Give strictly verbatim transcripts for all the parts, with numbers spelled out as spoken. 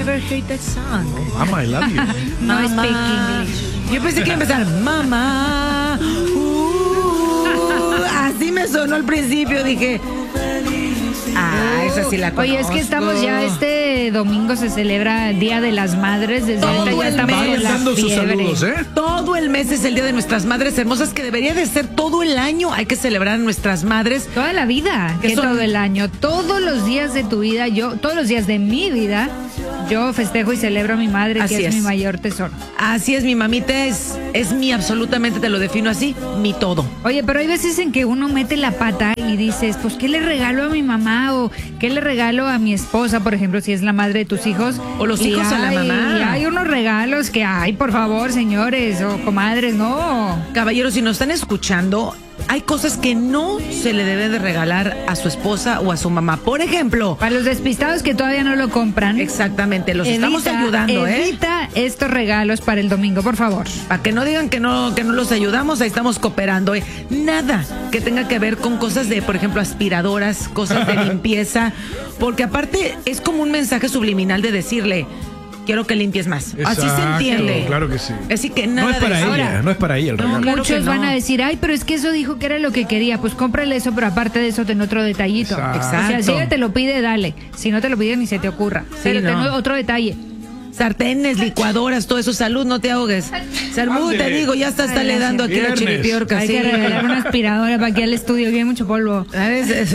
never heard that song. Oh, mama, I love you. No speak English. Yo pensé que iba a empezar, mamá. Uh, así me sonó al principio, dije. Ah, esa sí la conozco. Oye, es que estamos ya, este domingo se celebra Día de las Madres. Desde Todo ahorita ya el estamos mes. en la Dando sus fiebre. saludos, ¿eh? Todo el mes es el Día de nuestras Madres Hermosas, que debería de ser todo el año. Hay que celebrar a nuestras madres. Toda la vida, ¿Qué que son? todo el año, todos los días de tu vida, yo, todos los días de mi vida, yo festejo y celebro a mi madre, Así que es, es. mi mayor tesoro. Así es, mi mamita es, es mi absolutamente, te lo defino así, mi todo. Oye, pero hay veces en que uno mete la pata y dices, pues, ¿qué le regalo a mi mamá? O ¿qué le regalo a mi esposa, por ejemplo, si es la madre de tus hijos? O los Y hijos a la hay- mamá. y hay unos regalos que, ay, por favor, señores o comadres, no. Caballeros, si nos están escuchando, hay cosas que no se le debe de regalar a su esposa o a su mamá. Por ejemplo, Para los despistados que todavía no lo compran. exactamente, los estamos evita- ayudando, ¿eh? Evita estos regalos para el domingo, por favor. Para que no digan que no, que no los ayudamos, ahí estamos cooperando. ¿eh? Nada que tenga que ver con cosas de, por ejemplo, aspiradoras, cosas de limpieza, porque aparte es como un mensaje subliminal de decirle, quiero que limpies más. Así se Exacto, para claro que sí. Así que nada No es para de eso. ella, Ahora, no es para ella el no, regalo. claro que Muchos no. van a decir, ay, pero es que eso dijo que era lo que quería. Pues cómprale eso, pero aparte de eso, ten otro detallito. Exacto. O sea, si ella te lo pide, dale. Si no te lo pide, ni se te ocurra. Sí, pero ten no. otro detalle. Sartenes, licuadoras, todo eso. Salud, no te ahogues. Salud, te Ande. digo, ya está, está Ay, le dando aquí la Viernes. chiripiorca. Hay sí. que regalar una aspiradora para aquí al estudio, que hay mucho polvo. ¿Sabes?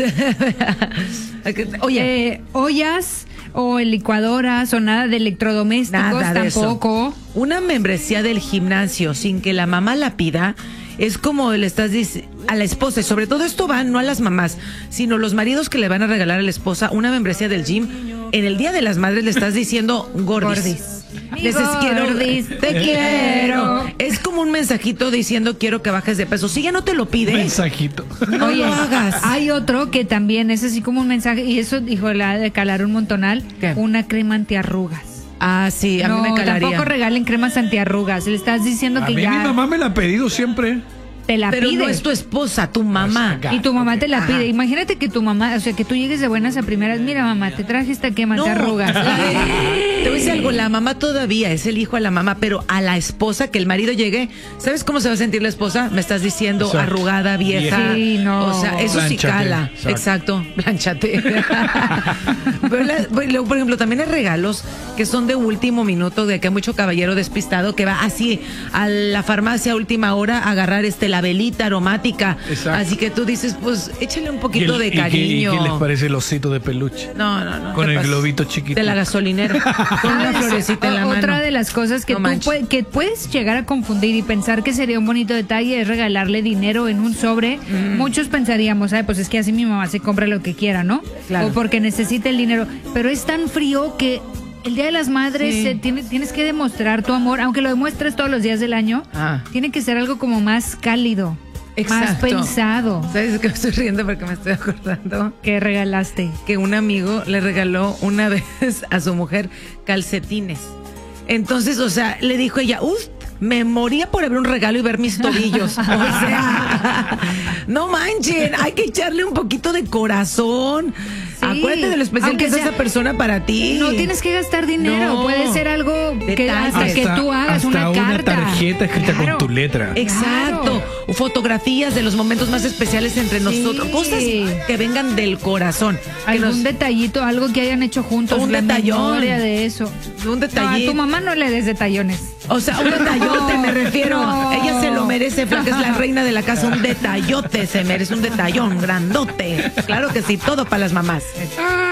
Oye, Eh, ollas o licuadoras o nada de electrodomésticos nada de tampoco. eso. Una membresía del gimnasio sin que la mamá la pida es como le estás diciendo a la esposa, y sobre todo esto va no a las mamás, sino los maridos que le van a regalar a la esposa una membresía del gym. En el Día de las Madres le estás diciendo gordis. Gordis. Les dices, quiero, Gordis, te te quiero. quiero. Es como un mensajito diciendo quiero que bajes de peso. Si ella no te lo pide, Mensajito. no Oye, lo hagas. hay otro que también es así como un mensaje, y eso, dijo, la ha de calar un montonal, ¿Qué? una crema antiarrugas. Ah, sí, a no, mí me calaría. tampoco regalen cremas antiarrugas. Le estás diciendo A que mí ya mi mamá me la ha pedido siempre. te la Pero pide. no es tu esposa, tu mamá. Pues, Y tu mamá te la Ajá. pide. Imagínate que tu mamá, o sea, que tú llegues de buenas a primeras. Mira, mamá, te traje esta crema antiarrugas. Te voy a decir algo, la mamá todavía es el hijo a la mamá, pero a la esposa, que el marido llegue, ¿sabes cómo se va a sentir la esposa? Me estás diciendo Exacto. arrugada, vieja. Sí, no. O sea, eso sí Plánchate, cala. exacto. Exacto, planchate. Pero la- bueno, luego, por ejemplo, también hay regalos que son de último minuto, de que hay mucho caballero despistado que va así a la farmacia a última hora a agarrar este la velita aromática. Exacto. Así que tú dices, pues échale un ¿Y poquito el- de y qué- cariño. ¿Y qué les parece el osito de peluche? No, no, no. Con ¿qué el pasa? globito chiquito. De la gasolinera. Con una ¿Sabes? florecita en la O- mano. Otra de las cosas que No tú manches. puede- que puedes llegar a confundir y pensar que sería un bonito detalle es regalarle dinero en un sobre. Mm. Muchos pensaríamos, ay, pues es que así mi mamá se compra lo que quiera, ¿no? Claro. O porque necesita el dinero. Pero es tan frío que el Día de las Madres Sí. eh, tiene- tienes que demostrar tu amor, aunque lo demuestres todos los días del año. Ah. Tiene que ser algo como más cálido, más Exacto. pensado. ¿Sabes que me estoy riendo porque me estoy acordando? Que regalaste. Que un amigo le regaló una vez a su mujer calcetines. Entonces, o sea, le dijo ella, uff, me moría por ver un regalo y ver mis tobillos. O sea, no manchen, hay que echarle un poquito de corazón. Sí, Acuérdate de lo especial aunque que es sea- esa persona para ti. No tienes que gastar dinero, No. puede ser algo que, Detalles. hasta que Hasta- tú hagas hasta una carta. tarjeta escrita Claro. con tu letra. Exacto. O fotografías de los momentos más especiales entre Sí. nosotros. Cosas que vengan del corazón. Que Algún nos- detallito, algo que hayan hecho juntos. Un la detallón. memoria de eso. Un No, a detallito. tu mamá no le des detallones. O sea, un detallote me refiero. No. Ella se lo merece, Flaca es la reina de la casa. Un detallote se merece, un detallón grandote. Claro que sí, todo para las mamás.